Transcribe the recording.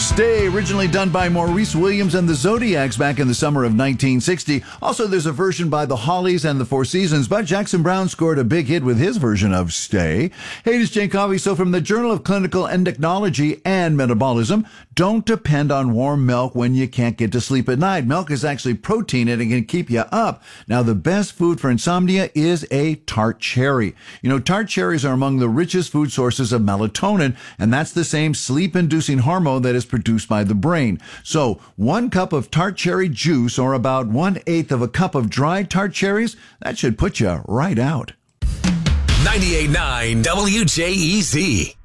Stay, originally done by Maurice Williams and the Zodiacs back in the summer of 1960. Also, there's a version by the Hollies and the Four Seasons, but Jackson Browne scored a big hit with his version of Stay. Hey, this is Jane Coffey. So from the Journal of Clinical Endocrinology and Metabolism, don't depend on warm milk when you can't get to sleep at night. Milk is actually protein and it can keep you up. Now, the best food for insomnia is a tart cherry. You know, tart cherries are among the richest food sources of melatonin, and that's the same sleep-inducing hormone that is produced by the brain. So 1 cup of tart cherry juice, or about 1/8 of a cup of dried tart cherries, that should put you right out. 98.9 WJEZ.